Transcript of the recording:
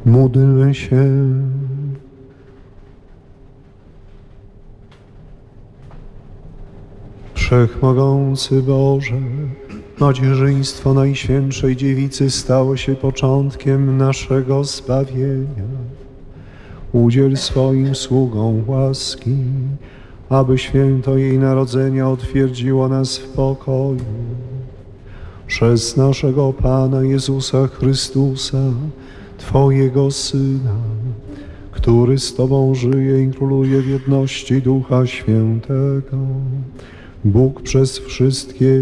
Módlmy się. Wszechmogący Boże, macierzyństwo Najświętszej Dziewicy stało się początkiem naszego zbawienia. Udziel swoim sługom łaski, aby święto jej narodzenia utwierdziło nas w pokoju. Przez naszego Pana Jezusa Chrystusa, Twojego Syna, który z Tobą żyje i króluje w jedności Ducha Świętego, Bóg przez wszystkie